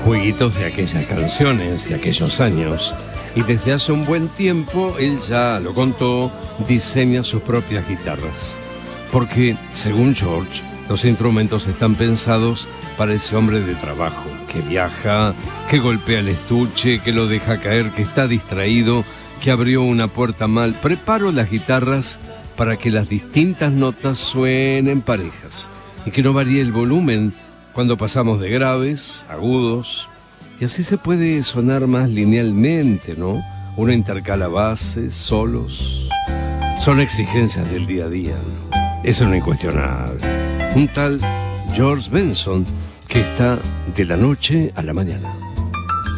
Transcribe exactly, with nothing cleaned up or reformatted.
jueguitos de aquellas canciones, de aquellos años. Y desde hace un buen tiempo, él ya lo contó, diseña sus propias guitarras. Porque, según George, los instrumentos están pensados para ese hombre de trabajo, que viaja, que golpea el estuche, que lo deja caer, que está distraído, que abrió una puerta mal. Preparo las guitarras para que las distintas notas suenen parejas y que no varíe el volumen cuando pasamos de graves, agudos, y así se puede sonar más linealmente, ¿no? Uno intercala bases, solos. Son exigencias del día a día, ¿no? Eso no es incuestionable. Un tal George Benson que está de la noche a la mañana.